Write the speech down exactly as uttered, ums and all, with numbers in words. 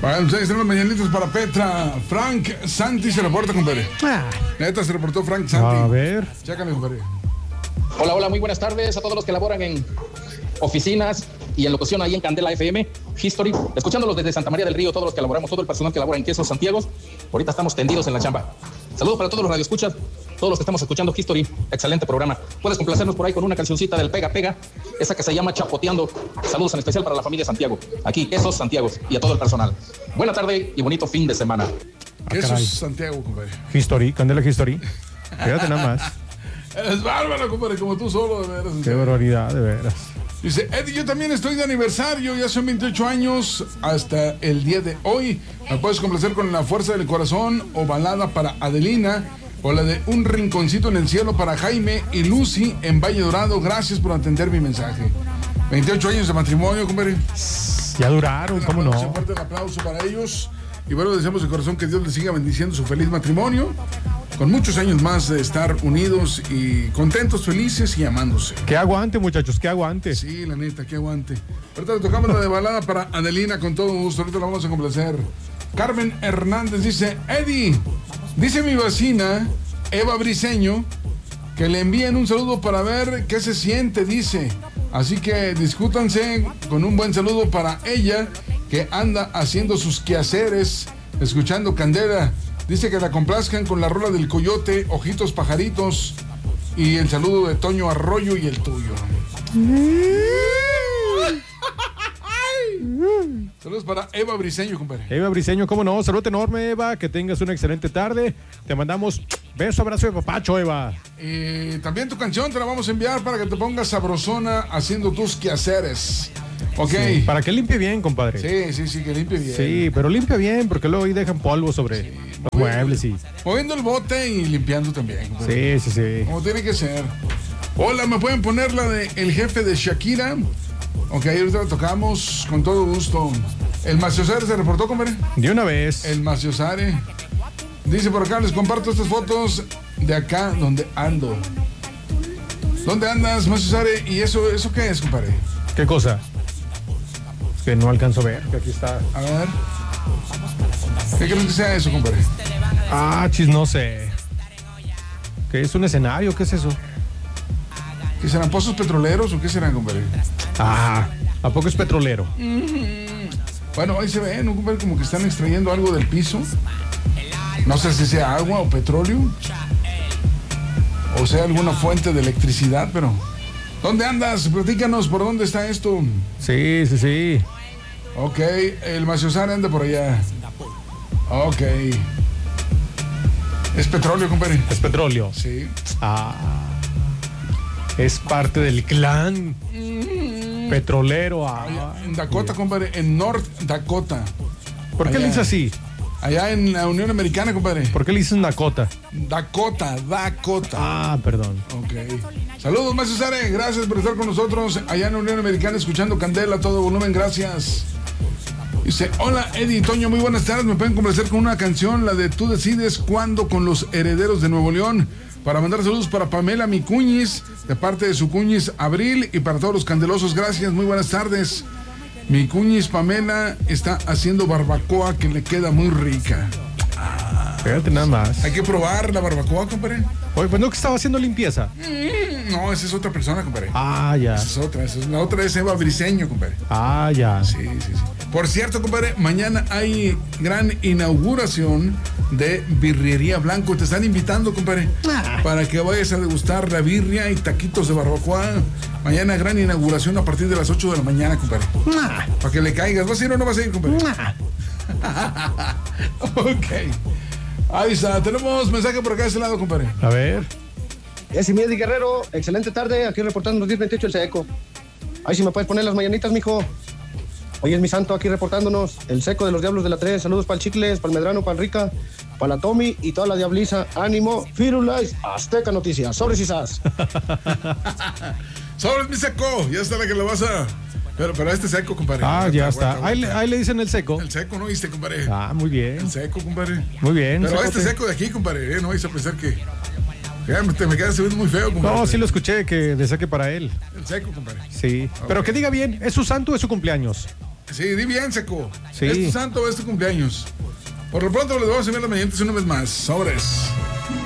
Bueno, ustedes están los mañanitos para Petra. Frank Santi se reporta, compadre. Ah. Neta, se reportó Frank Santi. A ver. Chécale, compadre. Hola, hola, muy buenas tardes a todos los que laboran en oficinas y en locución ahí en Candela F M, History, escuchándolos desde Santa María del Río, todos los que laboramos, todo el personal que labora en Quesos Santiago. Ahorita estamos tendidos en la chamba. Saludos para todos los radioescuchas, todos los que estamos escuchando History, excelente programa. Puedes complacernos por ahí con una cancioncita del Pega Pega, esa que se llama Chapoteando. Saludos en especial para la familia Santiago, aquí Quesos Santiago y a todo el personal. Buena tarde y bonito fin de semana. Ah, Quesos Santiago, compadre. History, Candela History. Fíjate nada más. Eres bárbaro, compadre, como tú solo, de veras. Qué barbaridad, de veras. Dice, Eddie, yo también estoy de aniversario, ya son veintiocho años hasta el día de hoy. Me puedes complacer con La Fuerza del Corazón o balada para Adelina o la de Un Rinconcito en el Cielo para Jaime y Lucy en Valle Dorado. Gracias por atender mi mensaje. veintiocho años de matrimonio, compadre. Ya duraron, ¿cómo no? Un fuerte aplauso para ellos. Y bueno, deseamos de corazón que Dios les siga bendiciendo su feliz matrimonio, con muchos años más de estar unidos y contentos, felices y amándose. Que aguante, muchachos, que aguante. Sí, la neta, que aguante. Ahorita le tocamos la de balada para Adelina con todo gusto. Ahorita la vamos a complacer. Carmen Hernández dice, Eddie, dice mi vecina Eva Briseño que le envíen un saludo para ver qué se siente, dice. Así que discútanse con un buen saludo para ella, que anda haciendo sus quehaceres, escuchando Candela. Dice que la complazcan con la rola del Coyote, Ojitos Pajaritos, y el saludo de Toño Arroyo y el tuyo. Saludos para Eva Briseño, compadre. Eva Briseño, ¿cómo no? Salud enorme, Eva. Que tengas una excelente tarde. Te mandamos beso, abrazo de papacho, Eva. Y también tu canción te la vamos a enviar para que te pongas sabrosona haciendo tus quehaceres. Ok. Sí, para que limpie bien, compadre. Sí, sí, sí, que limpie bien. Sí, pero limpia bien, porque luego ahí dejan polvo sobre sí, los moviendo, muebles, sí. Moviendo el bote y limpiando también, compadre. Sí, sí, sí. Como tiene que ser. Hola, ¿me pueden poner la de El Jefe de Shakira? Ok, ahorita la tocamos con todo gusto. El Maciosare se reportó, compadre. De una vez. El Maciosare. Dice por acá, les comparto estas fotos de acá donde ando. ¿Dónde andas, Maciosare? ¿Y eso, eso qué es, compadre? ¿Qué cosa? Es que no alcanzo a ver, que aquí está. A ver. ¿Qué crees que sea eso, compadre? Ah, chis, no sé. ¿Qué es un escenario? ¿Qué es eso? ¿Qué serán pozos petroleros o qué serán, compadre? Ah, ¿a poco es petrolero? Mm-hmm. Bueno, ahí se ve, ¿no, compadre? Como que están extrayendo algo del piso. No sé si sea agua o petróleo. O sea, alguna fuente de electricidad, pero... ¿Dónde andas? Platícanos, ¿por dónde está esto? Sí, sí, sí. Ok, el Maciosare anda por allá. Ok. ¿Es petróleo, compadre? ¿Es petróleo? Sí. Ah... Es parte del clan mm. petrolero. Ah, allá en Dakota, bien. Compadre, en North Dakota. ¿Por qué allá, le dices así? Allá en la Unión Americana, compadre. ¿Por qué le dices Dakota? Dakota, Dakota. Ah, perdón. Ok. Saludos, Maciosare. Gracias por estar con nosotros allá en la Unión Americana, escuchando Candela a todo volumen. Gracias. Dice, hola, Eddie y Toño, muy buenas tardes. Me pueden complacer con una canción, la de Tú decides cuándo, con Los Herederos de Nuevo León. Para mandar saludos para Pamela Micuñiz, de parte de su cuñiz Abril, y para todos los candelosos, gracias, muy buenas tardes. Micuñiz Pamela está haciendo barbacoa que le queda muy rica. Ah, fíjate nada más. Hay que probar la barbacoa, compadre. Oye, pues no que estaba haciendo limpieza. Mm, no, esa es otra persona, compadre. Ah, ya. Esa es otra, esa es, la otra es Eva Briseño, compadre. Ah, ya. Sí, sí, sí. Por cierto, compadre, mañana hay gran inauguración de Birrería Blanco. Te están invitando, compadre, ah. para que vayas a degustar la birria y taquitos de barbacoa. Mañana gran inauguración a partir de las ocho de la mañana, compadre. Ah. Para que le caigas. ¿Vas a ir o no vas a ir, compadre? Ah. Ok. Ahí está. Tenemos mensaje por acá de ese lado, compadre. A ver. Es Eddie Guerrero. Excelente tarde. Aquí reportando los diez veintiocho el Seco. Ahí sí me puedes poner las mañanitas, mijo. Hoy es mi santo aquí reportándonos, el Seco de los Diablos de la tres. Saludos para el Chicles, para el Medrano, para el Rica, para la Tommy y toda la Diabliza. Ánimo, Firulais, Azteca Noticias. Sobres y sas. Sobres, mi Seco. Ya está la que le vas a... Pero, pero este Seco, compadre. Ah, aguanta, ya está. aguanta, ahí, aguanta. Le, ahí le dicen el Seco. El Seco, ¿no viste, compadre? Ah, muy bien. El Seco, compadre. Muy bien. Pero Secote. este Seco de aquí, compadre, ¿eh? No vais a pensar que... Ya, me, te me quedas viendo muy feo, compadre. No, sí lo escuché, que de saque para él. El Seco, compadre. Sí. Okay. Pero que diga bien, ¿es su santo o es su cumpleaños? Sí, di bien, Seco. Sí. Es tu santo, es tu cumpleaños. Por lo pronto les vamos a enviar las mañanitas una vez más. Sobres.